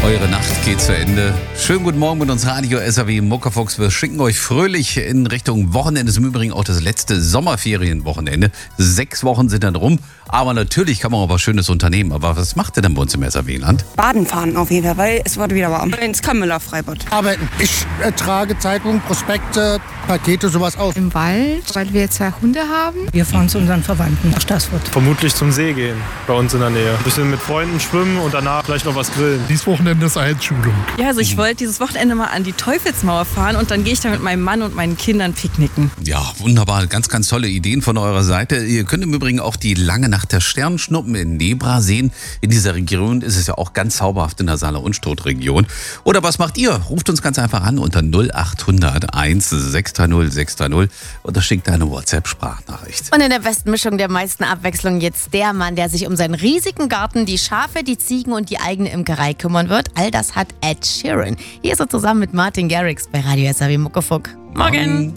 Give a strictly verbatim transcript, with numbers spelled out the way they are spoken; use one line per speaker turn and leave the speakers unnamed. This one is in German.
Eure Nacht geht zu Ende. Schönen guten Morgen mit uns Radio S A W Muckefuchs. Wir schicken euch fröhlich in Richtung Wochenende. Das ist im Übrigen auch das letzte Sommerferienwochenende. Sechs Wochen sind dann rum. Aber natürlich kann man auch was Schönes unternehmen. Aber was macht ihr denn bei uns im S A W-Land?
Baden fahren auf jeden Fall, weil es wird wieder warm. Ins Kammeler Freibad.
Arbeiten. Ich äh, trage Zeitungen, Prospekte, Pakete, sowas aus.
Im Wald, weil wir zwei Hunde haben.
Wir fahren zu unseren Verwandten nach Stassfurt.
Vermutlich zum See gehen, bei uns in der Nähe. Ein bisschen mit Freunden schwimmen und danach vielleicht noch was grillen.
Dieses Wochenende ist Einschulung.
Ja, also ich wollte dieses Wochenende mal an die Teufelsmauer fahren und dann gehe ich da mit meinem Mann und meinen Kindern picknicken.
Ja, wunderbar. Ganz, ganz tolle Ideen von eurer Seite. Ihr könnt im Übrigen auch die lange Nacht der Sternschnuppen in Nebra sehen. In dieser Region ist es ja auch ganz zauberhaft in der Saale-Unstrut-Region. Oder was macht ihr? Ruft uns ganz einfach an unter null acht hundert eins sechs drei null sechs drei null oder schickt eine WhatsApp-Sprachnachricht.
Und in der besten Mischung der meisten Abwechslung jetzt der Mann, der sich um seinen riesigen Garten, die Schafe, die Ziegen und die eigene Imkerei kümmern wird. All das hat Ed Sheeran. Hier ist er zusammen mit Martin Garrix bei Radio S A W Muckefuck. Morgen!